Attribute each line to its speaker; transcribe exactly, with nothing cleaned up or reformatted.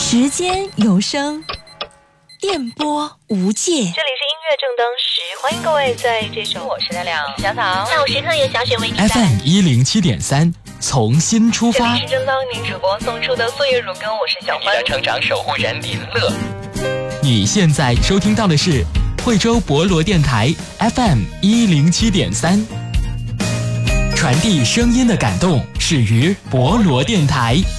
Speaker 1: 时间有声，电波无界。这里是音
Speaker 2: 乐正当时，欢迎各位在这首我是亮亮小草下午时刻由小雪为你带来
Speaker 3: F M 一零七点三，从新出发。
Speaker 2: 这里是正当您主播送出的岁月如歌，我是小欢。
Speaker 4: 你的成长守护人林乐。
Speaker 3: 你现在收听到的是惠州博罗电台 F M 一零七点三，传递声音的感动，始于博罗电台。